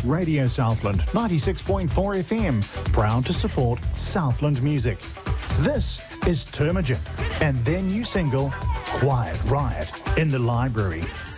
Radio Southland 96.4 FM, proud to support Southland music. This is Termagant and their new single, Quiet Riot, in the library.